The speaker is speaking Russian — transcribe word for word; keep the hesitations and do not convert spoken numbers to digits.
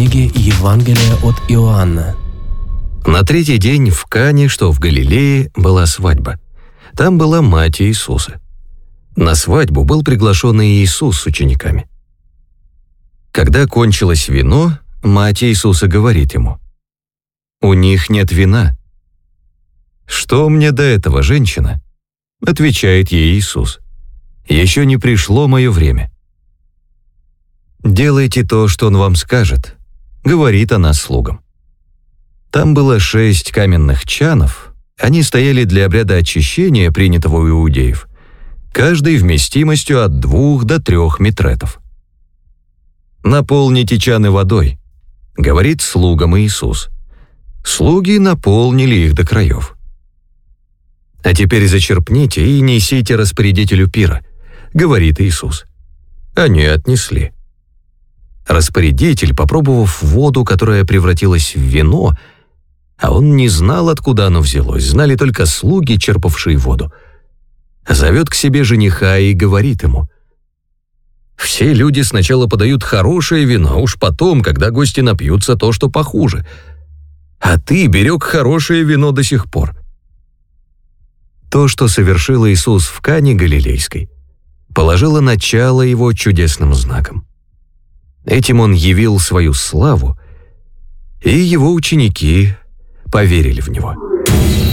Книги Евангелия от Иоанна. На третий день в Кане, что в Галилее, была свадьба. Там была мать Иисуса. На свадьбу был приглашен и Иисус с учениками. Когда кончилось вино, мать Иисуса говорит ему: «У них нет вина». «Что мне до этого, женщина?» — отвечает ей Иисус. «Еще не пришло мое время». «Делайте то, что Он вам скажет», — говорит она слугам. Там было шесть каменных чанов, они стояли для обряда очищения, принятого у иудеев, каждый вместимостью от двух до трех метретов. «Наполните чаны водой», — говорит слугам Иисус. Слуги наполнили их до краев. «А теперь зачерпните и несите распорядителю пира», — говорит Иисус. Они отнесли. Распорядитель, попробовав воду, которая превратилась в вино, а он не знал, откуда оно взялось, знали только слуги, черпавшие воду, зовет к себе жениха и говорит ему: «Все люди сначала подают хорошее вино, а уж потом, когда гости напьются, то, что похуже. А ты берег хорошее вино до сих пор». То, что совершил Иисус в Кане Галилейской, положило начало Его чудесным знаком. Этим Он явил свою славу, и Его ученики поверили в Него.